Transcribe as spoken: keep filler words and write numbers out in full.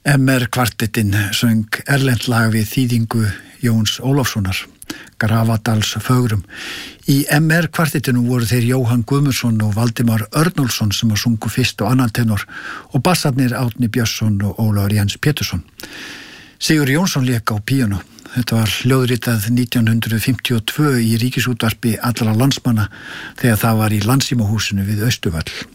M R kvartettinn söng erlent lag við þýðingu Jóns Ólafssonar, Grafadals fögrum. Í M R kvartettinu voru þeir Jóhann Guðmundsson og Valdimar Örnólfsson sem að sungu fyrst og annan tenor og bassarnir Árni Björnsson og Ólafur Jens Pétursson. Sigur Jónsson lék á píanó. Þetta var hljóðritað nítján hundruð fimmtíu og tvö í Ríkisútvarpi allra landsmanna þegar það var í Landssímahúsinu við Austurvöll.